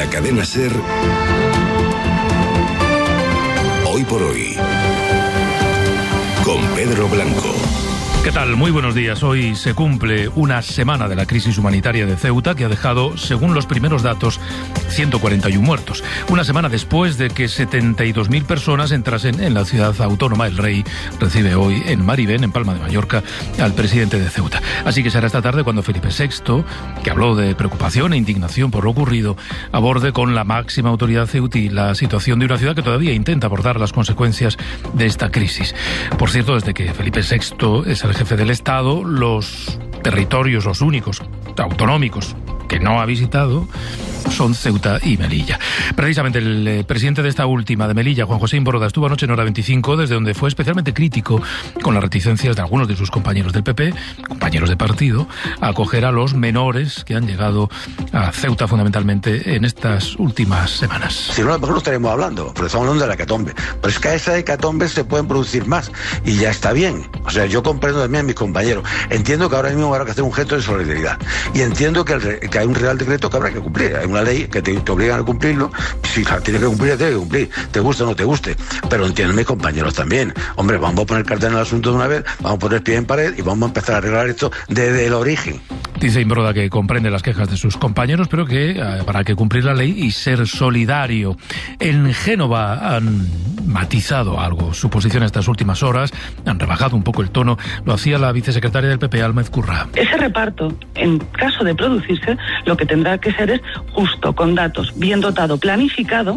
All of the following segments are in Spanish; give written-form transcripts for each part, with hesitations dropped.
la cadena SER. Hoy por hoy, con Pedro Blanco. ¿Qué tal? Muy buenos días. Hoy se cumple una semana de la crisis humanitaria de Ceuta, que ha dejado, según los primeros datos, 141 muertos. Una semana después de que 72.000 personas entrasen en la ciudad autónoma. El Rey recibe hoy en Maribén, en Palma de Mallorca, al presidente de Ceuta. Así que será esta tarde cuando Felipe VI, que habló de preocupación e indignación por lo ocurrido, aborde con la máxima autoridad ceutí la situación de una ciudad que todavía intenta abordar las consecuencias de esta crisis. Por cierto, desde que Felipe VI es el jefe del Estado, los territorios, los únicos autonómicos que no ha visitado, son Ceuta y Melilla. Precisamente el presidente de esta última, de Melilla, Juan José Imbroda, estuvo anoche en Hora 25, desde donde fue especialmente crítico con las reticencias de algunos de sus compañeros del PP, compañeros de partido, a acoger a los menores que han llegado a Ceuta fundamentalmente en estas últimas semanas. Si no, a lo mejor no estaremos hablando, pero estamos hablando de la hecatombe. Pero es que a esa hecatombe se pueden producir más y ya está bien. O sea, yo comprendo también a mis compañeros. Entiendo que ahora mismo habrá que hacer un gesto de solidaridad. Y entiendo que hay un real decreto que habrá que cumplir. Hay una ley que te obligan a cumplirlo. Si la tienes que cumplir, tienes que cumplir. Te guste o no te guste. Pero entiendo a mis compañeros también. Hombre, vamos a poner cartel en el asunto de una vez, vamos a poner pie en pared y vamos a empezar a arreglar esto desde el origen. Dice Imbroda que comprende las quejas de sus compañeros, pero que habrá que cumplir la ley y ser solidario. En Génova han matizado algo su posición estas últimas horas, han rebajado un poco el tono. Lo hacía la vicesecretaria del PP, Alma Ezcurra. Ese reparto, en caso de producirse, lo que tendrá que ser es justo, con datos, bien dotado, planificado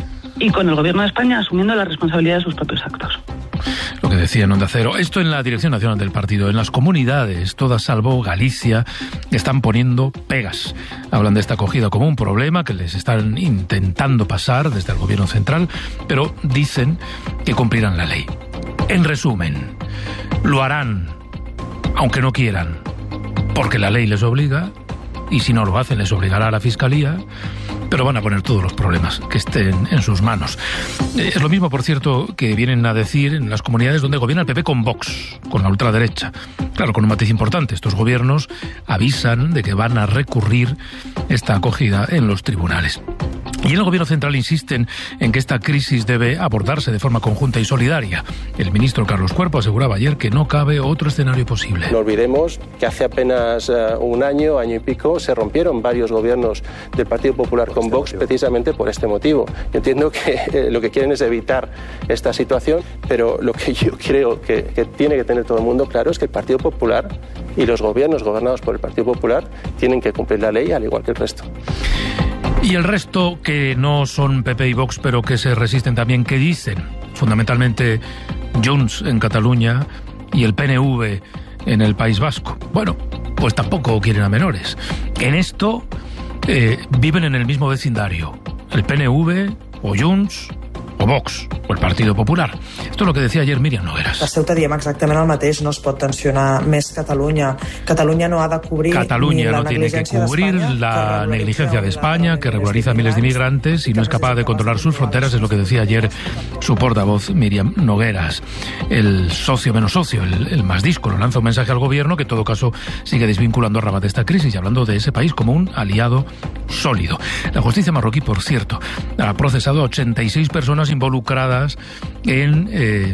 y con el Gobierno de España asumiendo la responsabilidad de sus propios actos. Lo que decía en Onda Cero. Esto en la dirección nacional del partido. En las comunidades, todas salvo Galicia, están poniendo pegas. Hablan de esta acogida como un problema que les están intentando pasar desde el gobierno central, pero dicen que cumplirán la ley. En resumen, lo harán, aunque no quieran, porque la ley les obliga, y si no lo hacen les obligará a la Fiscalía, pero van a poner todos los problemas que estén en sus manos. Es lo mismo, por cierto, que vienen a decir en las comunidades donde gobierna el PP con Vox, con la ultraderecha. Claro, con un matiz importante. Estos gobiernos avisan de que van a recurrir esta acogida en los tribunales. Y en el Gobierno central insisten en que esta crisis debe abordarse de forma conjunta y solidaria. El ministro Carlos Cuerpo aseguraba ayer que no cabe otro escenario posible. No olvidemos que hace apenas un año y pico, se rompieron varios gobiernos del Partido Popular con Vox precisamente por este motivo. Yo entiendo que lo que quieren es evitar esta situación, pero lo que yo creo que tiene que tener todo el mundo claro es que el Partido Popular y los gobiernos gobernados por el Partido Popular tienen que cumplir la ley al igual que el resto. Y el resto, que no son PP y Vox, pero que se resisten también, ¿qué dicen? Fundamentalmente Junts en Cataluña y el PNV en el País Vasco. Bueno, pues tampoco quieren a menores. En esto viven en el mismo vecindario. El PNV o Junts o Vox, o el Partido Popular. Esto es lo que decía ayer Míriam Nogueras. A Ceuta diem exactament el mateix, no es pot tensionar més Catalunya. Catalunya no ha de cubrir Cataluña no tiene que cubrir la negligencia de España, que regulariza a miles de inmigrantes y no es capaz de controlar sus fronteras, es lo que decía ayer su portavoz Míriam Nogueras. El socio menos socio, el más díscolo, lanza un mensaje al gobierno que en todo caso sigue desvinculando a Rabat de esta crisis y hablando de ese país como un aliado sólido. La justicia marroquí, por cierto, ha procesado a 86 personas involucradas en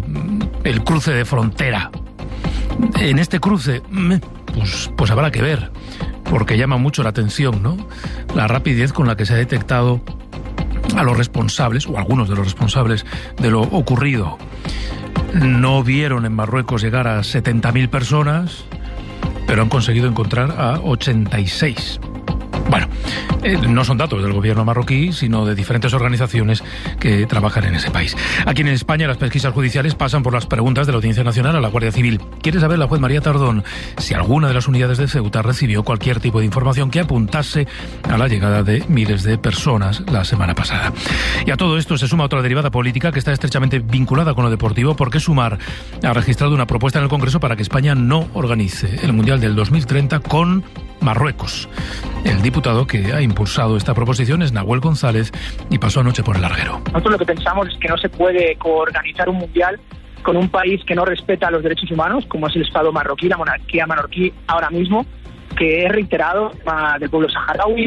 el cruce de frontera. En este cruce, pues habrá que ver, porque llama mucho la atención, ¿no? La rapidez con la que se ha detectado a los responsables, o algunos de los responsables de lo ocurrido. No vieron en Marruecos llegar a 70.000 personas, pero han conseguido encontrar a 86. Bueno, no son datos del gobierno marroquí, sino de diferentes organizaciones que trabajan en ese país. Aquí en España las pesquisas judiciales pasan por las preguntas de la Audiencia Nacional a la Guardia Civil. Quiere saber la juez María Tardón si alguna de las unidades de Ceuta recibió cualquier tipo de información que apuntase a la llegada de miles de personas la semana pasada. Y a todo esto se suma otra derivada política que está estrechamente vinculada con lo deportivo, porque Sumar ha registrado una propuesta en el Congreso para que España no organice el Mundial del 2030 con Marruecos. El diputado que ha impulsado esta proposición es Nahuel González y pasó anoche por el larguero. Nosotros lo que pensamos es que no se puede coorganizar un mundial con un país que no respeta los derechos humanos, como es el Estado marroquí, la monarquía marroquí ahora mismo, que es reiterado del pueblo saharaui,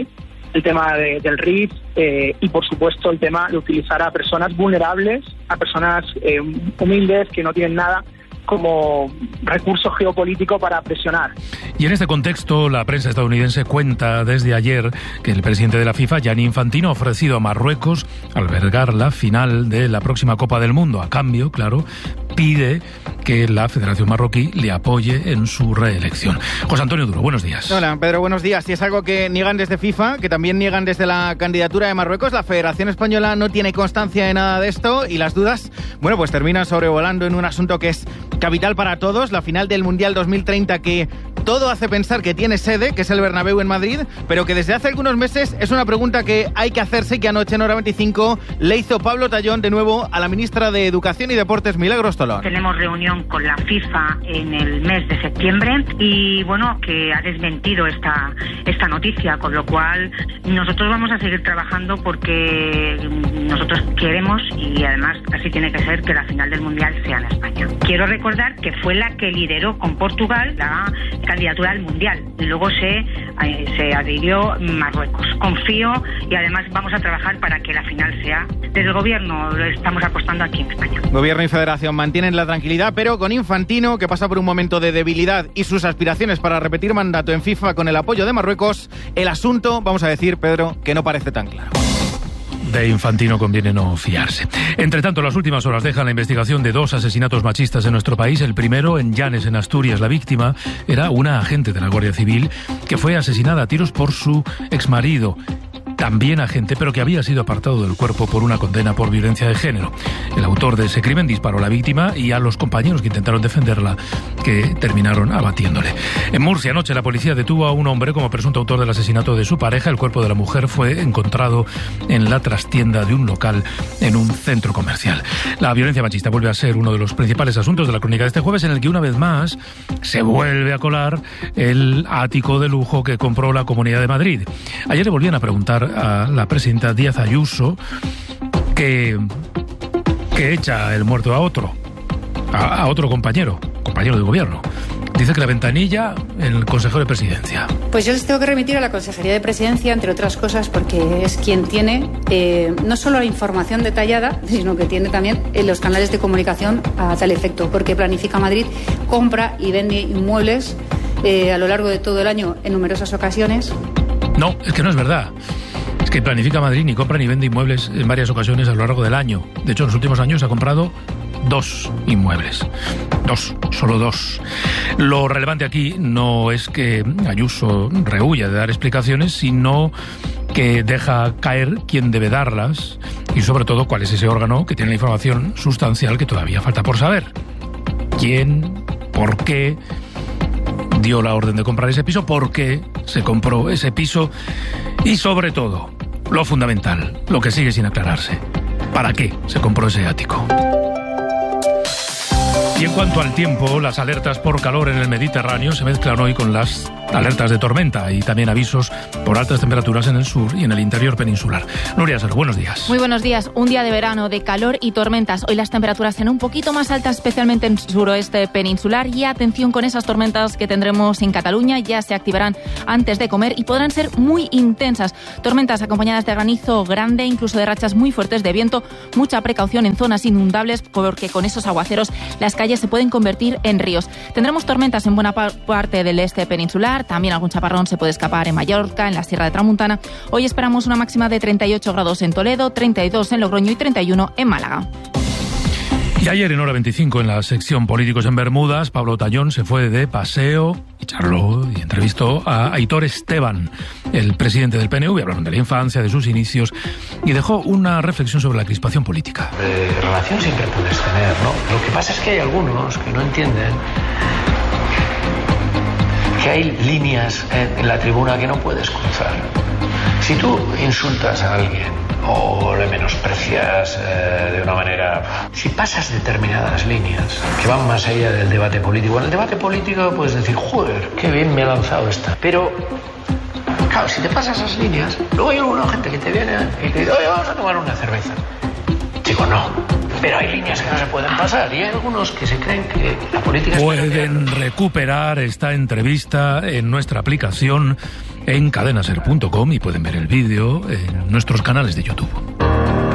el tema del RIF y, por supuesto, el tema de utilizar a personas vulnerables, a personas humildes que no tienen nada como recurso geopolítico para presionar. Y en este contexto, la prensa estadounidense cuenta desde ayer que el presidente de la FIFA, Gianni Infantino, ha ofrecido a Marruecos albergar la final de la próxima Copa del Mundo. A cambio, claro, pide que la Federación Marroquí le apoye en su reelección. José Antonio Duro, buenos días. Hola, Pedro, buenos días. Y es algo que niegan desde FIFA, que también niegan desde la candidatura de Marruecos. La Federación Española no tiene constancia de nada de esto y las dudas, bueno, pues terminan sobrevolando en un asunto que es capital para todos, la final del Mundial 2030, que todo hace pensar que tiene sede, que es el Bernabéu en Madrid, pero que desde hace algunos meses es una pregunta que hay que hacerse y que anoche en Hora 25 le hizo Pablo Tallón de nuevo a la ministra de Educación y Deportes, Milagros Tolón. Tenemos reunión con la FIFA en el mes de septiembre y, bueno, que ha desmentido esta noticia, con lo cual nosotros vamos a seguir trabajando porque nosotros queremos, y además así tiene que ser, que la final del Mundial sea en España. Quiero recordar que fue la que lideró con Portugal la candidatura al Mundial. Luego se adhirió Marruecos. Confío y además vamos a trabajar para que la final sea. Desde el Gobierno lo estamos apostando aquí en España. Gobierno y Federación mantienen la tranquilidad, pero con Infantino, que pasa por un momento de debilidad, y sus aspiraciones para repetir mandato en FIFA con el apoyo de Marruecos, el asunto, vamos a decir, Pedro, que no parece tan claro. De Infantino conviene no fiarse. Entre tanto, las últimas horas dejan la investigación de 2 asesinatos machistas en nuestro país. El primero en Llanes, en Asturias. La víctima era una agente de la Guardia Civil que fue asesinada a tiros por su exmarido, también agente, pero que había sido apartado del cuerpo por una condena por violencia de género. El autor de ese crimen disparó a la víctima y a los compañeros que intentaron defenderla, que terminaron abatiéndole. En Murcia, anoche, la policía detuvo a un hombre como presunto autor del asesinato de su pareja. El cuerpo de la mujer fue encontrado en la trastienda de un local en un centro comercial. La violencia machista vuelve a ser uno de los principales asuntos de la crónica de este jueves, en el que una vez más se vuelve a colar el ático de lujo que compró la Comunidad de Madrid. Ayer le volvían a preguntar a la presidenta Díaz Ayuso que echa el muerto a otro compañero de gobierno. Dice que la ventanilla en el consejero de presidencia. Pues yo les tengo que remitir a la Consejería de Presidencia, entre otras cosas, porque es quien tiene no solo la información detallada, sino que tiene también los canales de comunicación a tal efecto, porque Planifica Madrid compra y vende inmuebles a lo largo de todo el año en numerosas ocasiones. No, es que no es verdad. Es que Planifica Madrid ni compra ni vende inmuebles en varias ocasiones a lo largo del año. De hecho, en los últimos años ha comprado 2 inmuebles. 2, solo 2. Lo relevante aquí no es que Ayuso rehúya de dar explicaciones, sino que deja caer quién debe darlas y, sobre todo, cuál es ese órgano que tiene la información sustancial que todavía falta por saber. ¿Quién? ¿Por qué dio la orden de comprar ese piso? ¿Por qué se compró ese piso? Y, sobre todo, lo fundamental, lo que sigue sin aclararse: ¿para qué se compró ese ático? Y en cuanto al tiempo, las alertas por calor en el Mediterráneo se mezclan hoy con las alertas de tormenta y también avisos por altas temperaturas en el sur y en el interior peninsular. Nuria Saro, buenos días. Muy buenos días. Un día de verano, de calor y tormentas. Hoy las temperaturas serán un poquito más altas, especialmente en el suroeste peninsular. Y atención con esas tormentas que tendremos en Cataluña. Ya se activarán antes de comer y podrán ser muy intensas. Tormentas acompañadas de granizo grande, incluso de rachas muy fuertes de viento. Mucha precaución en zonas inundables, porque con esos aguaceros las calles se pueden convertir en ríos. Tendremos tormentas en buena parte del este peninsular. También algún chaparrón se puede escapar en Mallorca, en la Sierra de Tramuntana. Hoy esperamos una máxima de 38 grados en Toledo, 32 en Logroño y 31 en Málaga. Y ayer en Hora 25, en la sección Políticos en Bermudas, Pablo Tallón se fue de paseo y charló y entrevistó a Aitor Esteban, el presidente del PNV. Hablaron de la infancia, de sus inicios, y dejó una reflexión sobre la crispación política. Relación siempre puedes tener, ¿no? Lo que pasa es que hay algunos que no entienden que hay líneas en la tribuna que no puedes cruzar. Si tú insultas a alguien o le menosprecias de una manera, si pasas determinadas líneas que van más allá del debate político, en el debate político puedes decir, joder, qué bien me ha lanzado esta, pero claro, si te pasas esas líneas, luego hay alguna gente que te viene y te dice, oye, vamos a tomar una cerveza. Digo, no. Pero hay líneas que no se pueden pasar y hay algunos que se creen que la política... Pueden recuperar esta entrevista en nuestra aplicación en cadenaser.com y pueden ver el vídeo en nuestros canales de YouTube.